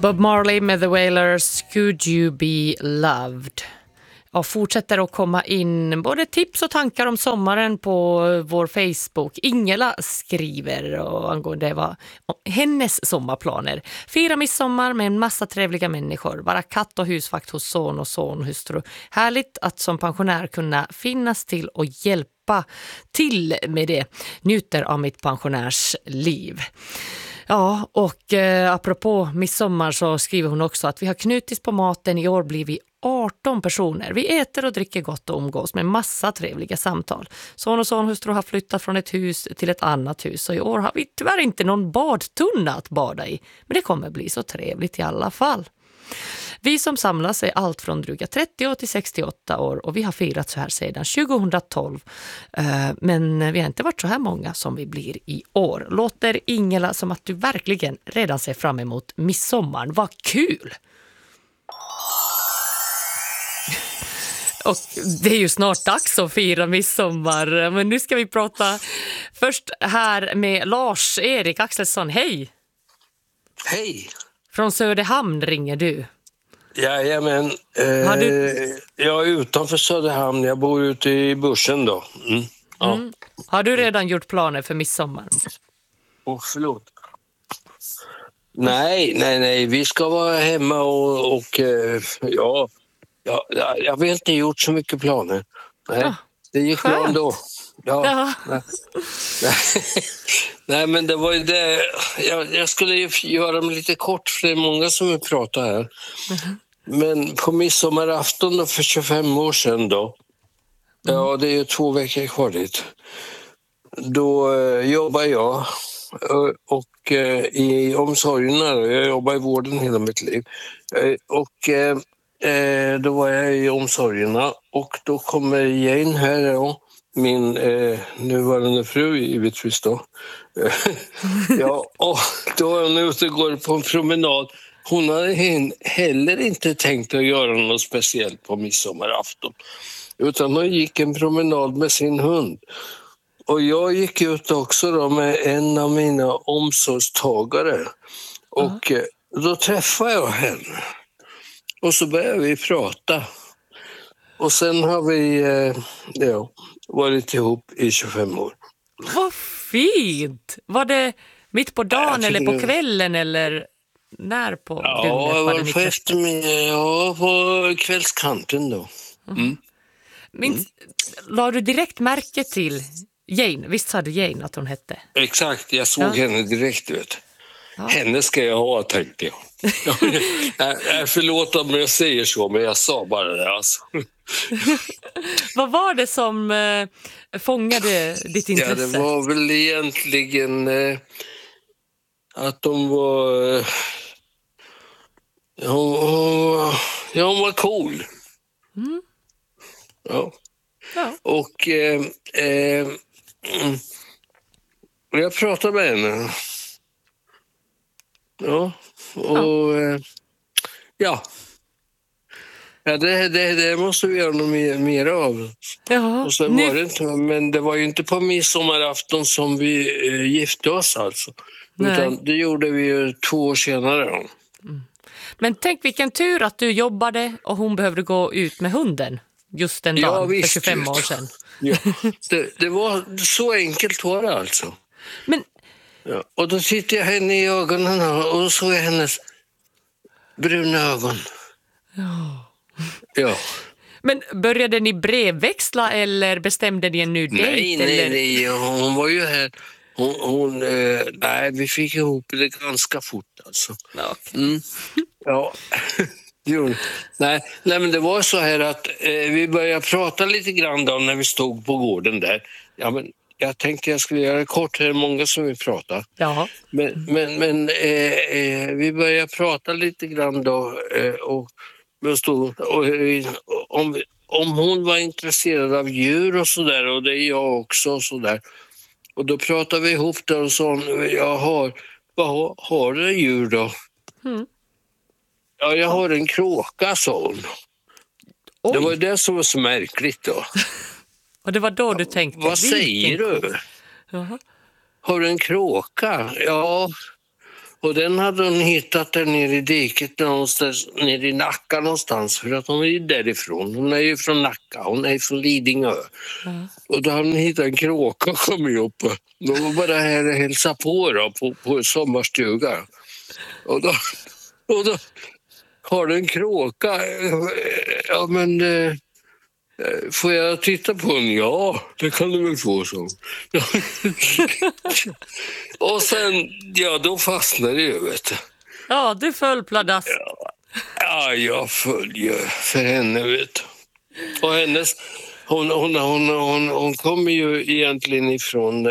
Bob Marley med The Wailers, Could You Be Loved? Och fortsätter att komma in både tips och tankar om sommaren på vår Facebook. Ingela skriver och angående vad hennes sommarplaner. Fira midsommar med en massa trevliga människor. Vara katt och husvakt hos son och sonhustru. Härligt att som pensionär kunna finnas till och hjälpa till med det. Njuter av mitt pensionärsliv. Ja, och apropå midsommar så skriver hon också att vi har knutits på maten. I år blir vi 18 personer. Vi äter och dricker gott och umgås med massa trevliga samtal. Son och sonhustru har flyttat från ett hus till ett annat hus. Och i år har vi tyvärr inte någon badtunna att bada i. Men det kommer bli så trevligt i alla fall. Vi som samlas är allt från dryga 30 år till 68 år och vi har firat så här sedan 2012. Men vi har inte varit så här många som vi blir i år. Låter Ingela som att du verkligen redan ser fram emot midsommaren. Vad kul! Och det är ju snart dags att fira midsommar. Men nu ska vi prata först här med Lars-Erik Axelsson. Hej! Hej! Från Söderhamn ringer du. Jajamän. Jag är utanför Söderhamn. Jag bor ute i Börsen då. Ja. Har du redan gjort planer för midsommar? Förlåt. Nej. Vi ska vara hemma och jag har inte gjort så mycket planer. Nej, det gick bra ändå. Ja. Nej, men det var ju det. Jag skulle ju göra mig lite kort för det är många som vill prata här. Men på midsommarafton då, för 25 år sedan då. Ja, det är ju 2 veckor kvar dit. Då jobbar jag och i omsorgerna. Jag jobbar i vården hela mitt liv. Då var jag i omsorgerna och då kommer Jane här då. Min nuvarande fru givetvis då. Ja, och då är hon ute och går på en promenad. Hon hade heller inte tänkt att göra något speciellt på midsommarafton. Utan hon gick en promenad med sin hund. Och jag gick ut också då med en av mina omsorgstagare. Och då träffade jag henne. Och så började vi prata. Och sen har vi varit ihop i 25 år. Vad fint! Var det mitt på dagen eller på kvällen eller när på dygnet? Ja, var på eftermiddagen, på kvällskanten då. La du direkt märke till Jane? Visst sa du Jane att hon hette? Exakt, jag såg henne direkt, vet. Ja. Henne ska jag ha, tänkte jag. Förlåt om jag säger så, men jag sa bara det alltså. Vad var det som fångade ditt intresse? Ja, det var väl egentligen att de var... hon var cool. Ja. Och jag pratade med henne. Ja, och det måste vi göra något mer av. Ja, och sen var det inte, men det var ju inte på midsommarafton som vi gifte oss alltså. Utan det gjorde vi ju 2 år senare. Men tänk vilken tur att du jobbade och hon behövde gå ut med hunden just den dagen för 25 år sedan. Ja, det var så enkelt var det alltså. Men ja, och då tittade jag henne i ögonen och då såg jag hennes bruna ögon. Ja. Men började ni brevväxla eller bestämde ni en ny dejt? Nej, hon var ju här. Nej, vi fick ihop det ganska fort alltså. Ja. Nej, men det var så här att vi började prata lite grann då när vi stod på gården där. Ja, men jag tänkte jag skulle göra det kort, det är många som vill prata. Jaha. Men vi började prata lite grann då och om hon var intresserad av djur och sådär, och det är jag också och sådär. Och då pratade vi ihop det och sa vad har du djur då? Ja, jag har en kråka, sa hon. Oj. Det var det som var så märkligt då. Och det var då du tänkte... Vad säger du? Jaha. Har du en kråka? Ja. Och den hade hon hittat där nere i diket någonstans, nere i Nacka någonstans, för att hon är ju därifrån. Hon är ju från Nacka, hon är från Lidingö. Ja. Och då hade hon hittat en kråka och kommit upp. De var bara här och hälsade på då, på sommarstuga. Och då har du en kråka. Ja, men får jag titta på den? Ja, det kan du väl få, så. Och sen, ja, då fastnade det, vet du. Ja, du föll pladask. Ja, jag följer för henne, vet du. Och hennes, hon kommer ju egentligen ifrån...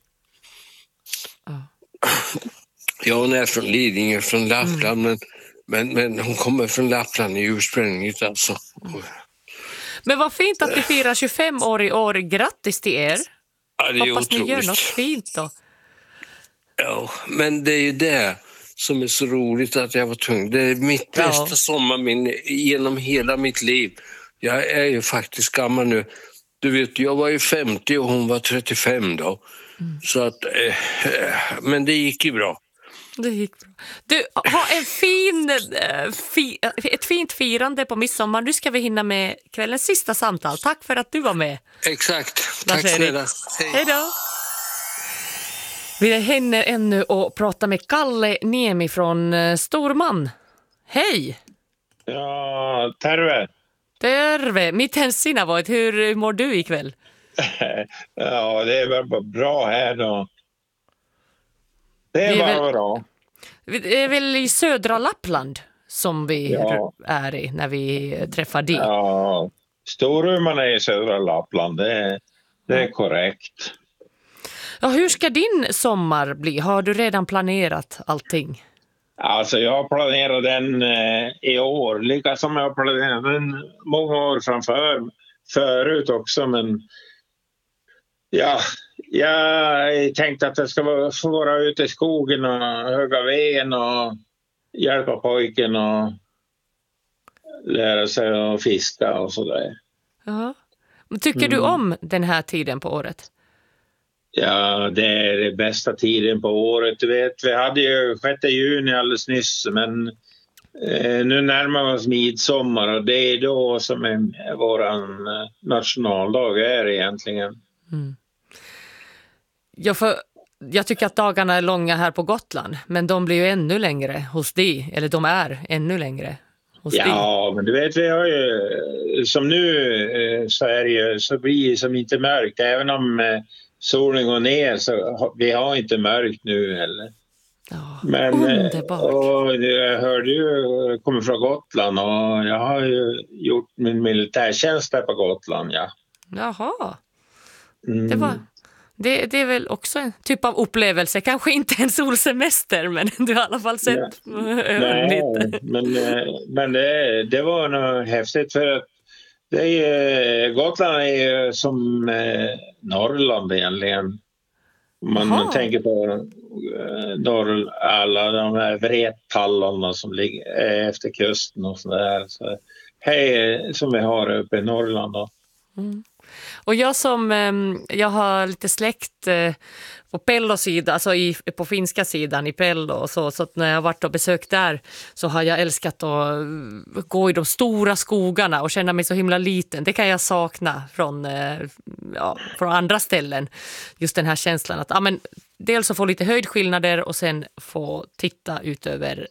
Ja, hon är från Lidingö, från Lappland, men hon kommer från Lappland i ursprunget, alltså. Men vad fint att ni firar 25 år i år. Grattis till er. Ja, det är hoppas otroligt. Ni gör något fint då. Ja, men det är ju det som är så roligt att jag var tvungen. Det är mitt bästa sommarminne genom hela mitt liv. Jag är ju faktiskt gammal nu. Du vet, jag var ju 50 och hon var 35 då. Så att, men det gick ju bra. Det gick bra. Du, ha ett fint firande på midsommar. Nu ska vi hinna med kvällens sista samtal. Tack för att du var med. Exakt. Tack snälla. Hej då. Vi hinner ännu att prata med Kalle Niemi från Storman. Hej! Ja, terve. Terve. Miten sinä voit? Hur mår du ikväll? Ja, det är väl bra här då. Det är bara bra. Det är väl i södra Lappland som vi är i när vi träffar dig. Ja, Storuman är i södra Lappland, det är korrekt. Ja, hur ska din sommar bli? Har du redan planerat allting? Alltså jag har planerat den i år, lika som jag har planerat den många år förut också, men ja, jag tänkte att jag ska få vara ute i skogen och hugga ved och hjälpa pojken och lära sig att fiska och sådär. Ja. Men tycker du om den här tiden på året? Ja, det är den bästa tiden på året. Du vet, vi hade ju 6 juni alldeles nyss, men nu närmar vi oss midsommar och det är då som är våran nationaldag är egentligen. Ja, för jag tycker att dagarna är långa här på Gotland, men de blir ju ännu längre hos dig, eller de är ännu längre hos dig. Ja, men du vet, vi har ju, som nu så är det ju, så blir det som inte mörkt, även om solen går ner så vi har inte mörkt nu heller. Ja, men underbart. Och jag hörde ju, kommer från Gotland och jag har ju gjort min militärtjänst där på Gotland, ja. Jaha, det är väl också en typ av upplevelse, kanske inte en solsemester, men du har i alla fall sett lite. Men det var nog häftigt för att Gotland är ju som Norrland egentligen. Man tänker på alla de här vrettallarna som ligger efter kusten och sådär. Så hej, som vi har uppe i Norrland då. Och jag har lite släkt på Pello-sidan, alltså på finska sidan i Pello och så att när jag har varit och besökt där så har jag älskat att gå i de stora skogarna och känna mig så himla liten. Det kan jag sakna från andra ställen. Just den här känslan att dels att få lite höjdskillnader och sen få titta ut över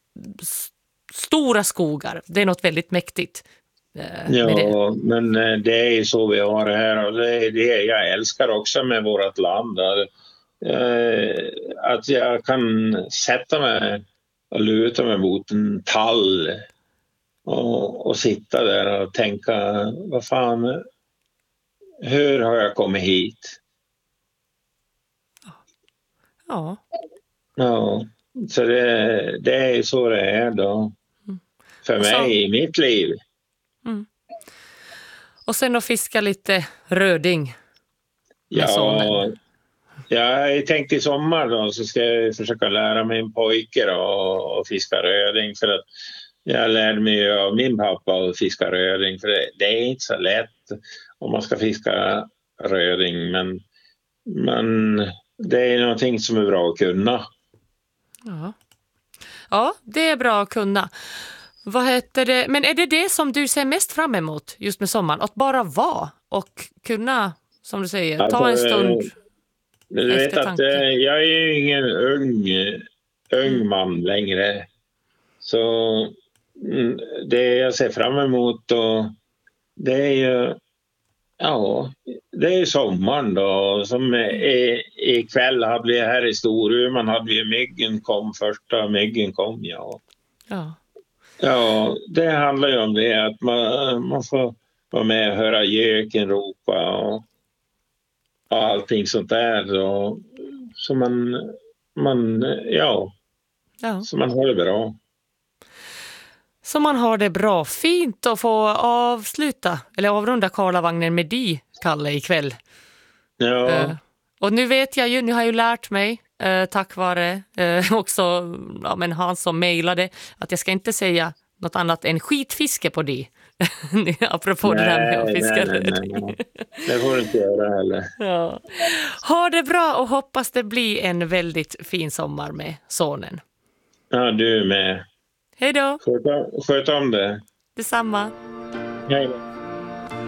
stora skogar. Det är något väldigt mäktigt. Ja, men det är ju så vi har det här och det är det jag älskar också med vårt land. Att jag kan sätta mig och luta mig mot en tall och sitta där och tänka, vad fan, hur har jag kommit hit? Ja. Ja, så det är ju så det är då. För mig i mitt liv. Och sen att fiska lite röding med sonen. Jag tänkte i sommar då så ska jag försöka lära mig en pojke och fiska röding, för att jag lärde mig av min pappa att fiska röding, för det är inte så lätt om man ska fiska röding, men det är någonting som är bra att kunna. Ja. Ja, det är bra att kunna. Vad heter det? Men är det som du ser mest fram emot just med sommaren? Att bara vara och kunna, som du säger, ta en stund Du vet att eftertanke. jag är ju ingen ung man längre. Så det jag ser fram emot då, det är ju det är sommaren då. Som ikväll hade vi här i Storuman hade vi första myggen kom. Ja, det handlar ju om det att man får vara med och höra göken ropa och allting sånt där. Och, så så man har det bra. Så man har det bra. Fint att få avrunda Karlavagnen med dig, Kalle, ikväll. Ja. Och nu vet jag ju, nu har jag ju lärt mig tack vare också han som mejlade att jag ska inte säga något annat än skitfiske på det. Apropå det där med att fiska. Nej. Det får du inte göra heller. Ja. Ha det bra och hoppas det blir en väldigt fin sommar med sonen. Ja, du med. Hej då. Sköt om det. Detsamma. Hej då.